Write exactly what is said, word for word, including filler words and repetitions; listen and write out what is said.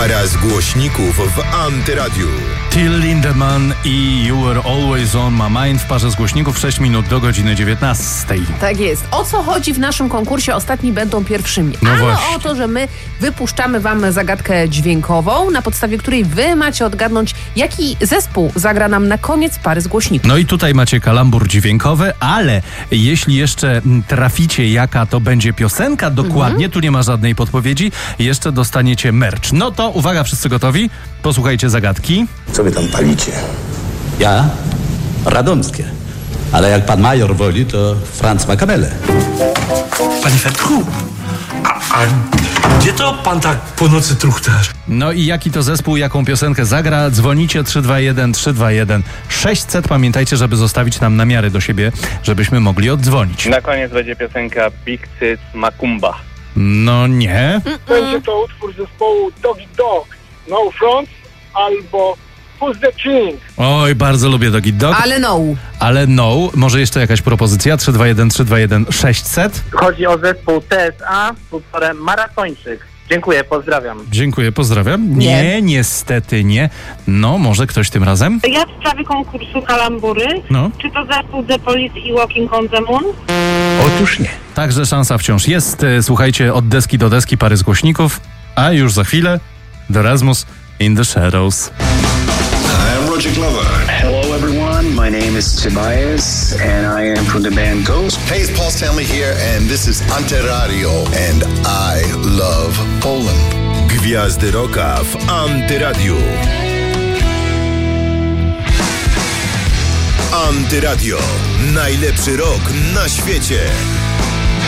Para z głośników w Antyradiu. Till Lindemann i You Were Always On My Mind w parze z głośników. sześć minut do godziny dziewiętnastej. Tak jest. O co chodzi w naszym konkursie? Ostatni będą pierwszymi. No Ano właśnie. o to, że my wypuszczamy wam zagadkę dźwiękową, na podstawie której wy macie odgadnąć, jaki zespół zagra nam na koniec pary z głośników. No i tutaj macie kalambur dźwiękowy, ale jeśli jeszcze traficie, jaka to będzie piosenka dokładnie, Mhm. tu nie ma żadnej podpowiedzi, jeszcze dostaniecie merch. No to uwaga, wszyscy gotowi? Posłuchajcie zagadki. Co wy tam palicie? Ja? Radomskie. Ale jak pan major woli, to Franz ma kabelę. Panie Fertku, a, a gdzie to pan tak po nocy truchtasz? No i jaki to zespół, jaką piosenkę zagra? Dzwonicie trzy dwa jeden trzysta dwadzieścia jeden sześćset. Pamiętajcie, żeby zostawić nam namiary do siebie, żebyśmy mogli oddzwonić. Na koniec będzie piosenka Big Sis Macumba. No nie. Będzie to utwór zespołu Doggy Dog, No Front albo Who's the King. Oj, bardzo lubię Doggy Dog, Ale no. ale no. Może jeszcze jakaś propozycja? trzy dwa jeden trzysta dwadzieścia jeden sześćset. Chodzi o zespół T S A z utworem Maratończyk. Dziękuję, pozdrawiam. Dziękuję, pozdrawiam. Nie. Nie, niestety nie. No, może ktoś tym razem? Ja w sprawie konkursu Kalambury. No. Czy to zespół The Police i Walking on the Moon? Otóż nie. Także szansa wciąż jest. E, Słuchajcie, od deski do deski pary z głośników, a już za chwilę The Rasmus in the Shadows. I'm Roger Glover. Hello everyone, my name is Tobias and I am from the band Ghost. Hey, it's Paul Stanley here and this is Antyradio and I love Poland. Gwiazdy rocka w Antyradiu. Antyradio. Najlepszy rock na świecie.